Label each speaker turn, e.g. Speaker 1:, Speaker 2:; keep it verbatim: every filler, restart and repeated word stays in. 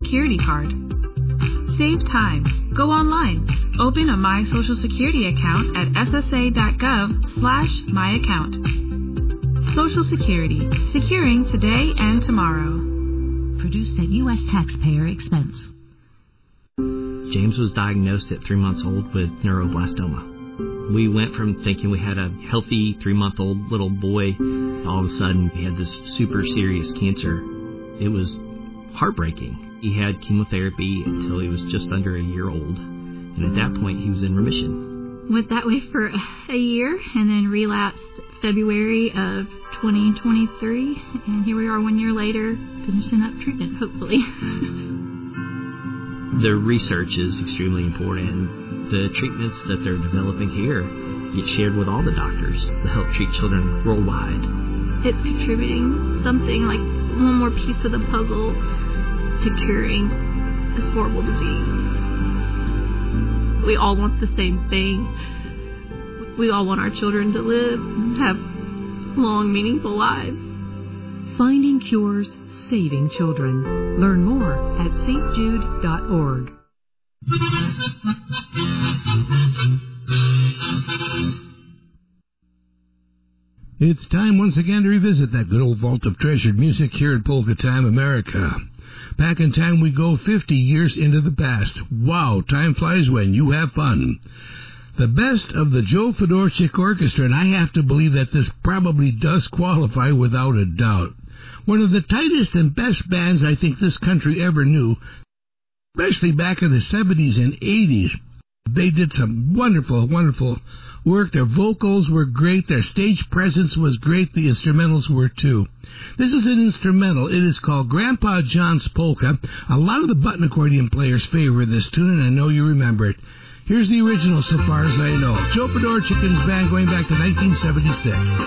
Speaker 1: Security card. Save time. Go online. Open a My Social Security account at ssa.gov slash my account. Social Security. Securing today and tomorrow.
Speaker 2: Produced at U S taxpayer expense.
Speaker 3: James was diagnosed at three months old with neuroblastoma. We went from thinking we had a healthy three-month-old little boy, all of a sudden he had this super serious cancer. It was heartbreaking. He had chemotherapy until he was just under a year old, and at that point he was in remission.
Speaker 4: Went that way for a year and then relapsed February of twenty twenty-three, and here we are one year later finishing up treatment, hopefully.
Speaker 3: The research is extremely important. The treatments that they're developing here get shared with all the doctors to help treat children worldwide.
Speaker 4: It's contributing something like one more piece of the puzzle to curing this horrible disease. We all want the same thing. We all want our children to live and have long, meaningful lives.
Speaker 2: Finding cures, saving children. Learn more at s t jude dot org.
Speaker 5: It's time once again to revisit that good old vault of treasured music here at Polka Time America. Back in time we go fifty years into the past. Wow, time flies when you have fun. The best of the Joe Fedorchik Orchestra, and I have to believe that this probably does qualify without a doubt. One of the tightest and best bands I think this country ever knew, especially back in the seventies and eighties. They did some wonderful, wonderful work. Their vocals were great. Their stage presence was great. The instrumentals were too. This is an instrumental. It is called Grandpa John's Polka. A lot of the button accordion players favor this tune, and I know you remember it. Here's the original so far as I know. Joe Fedorchik and his band going back to nineteen seventy-six.